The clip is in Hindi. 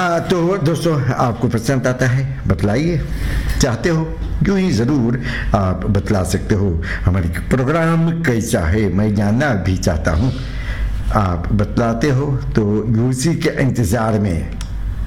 हाँ तो दोस्तों, आपको पसंद आता है? बतलाइए, चाहते हो यूं ही ज़रूर आप बतला सकते हो। हमारी प्रोग्राम कैसा है मैं जानना भी चाहता हूँ। आप बतलाते हो तो उसी के इंतज़ार में